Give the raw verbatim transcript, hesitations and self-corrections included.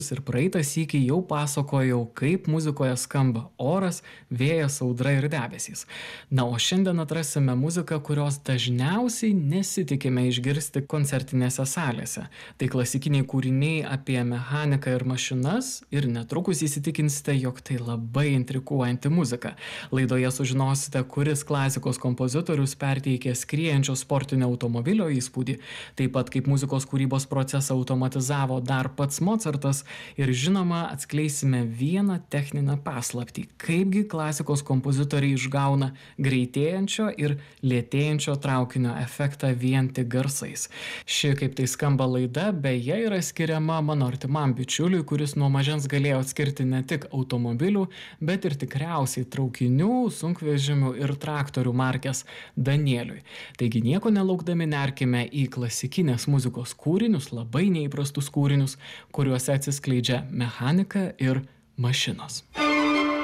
Ir praeitą sykį jau pasakojau, kaip muzikoje skamba oras, vėjas, audra ir debesys. Na, o šiandien atrasime muziką, kurios dažniausiai nesitikime išgirsti koncertinėse salėse. Tai klasikiniai kūriniai apie mechaniką ir mašinas ir netrukus įsitikinsite, jog tai labai intriguojanti muzika. Laidoje sužinosite, kuris klasikos kompozitorius perteikė skriejančio sportinio automobilio įspūdį, taip pat kaip muzikos kūrybos procesą automatizavo dar pats Mocartas. Ir žinoma, atskleisime vieną techninę paslaptį, kaipgi klasikos kompozitoriai išgauna greitėjančio ir lėtėjančio traukinio efektą vien tik garsais. Ši, kaip tai skamba laida, beje yra skiriama mano artimam bičiuliui, kuris nuo mažens galėjo atskirti ne tik automobilių, bet ir tikriausiai traukinių, sunkvežimių ir traktorių markės Danieliui. Taigi nieko nelaukdami nerkime į klasikinės muzikos kūrinius, labai neįprastus kūrinius, kuriuose atsiskleidžia mechanika ir mašinos.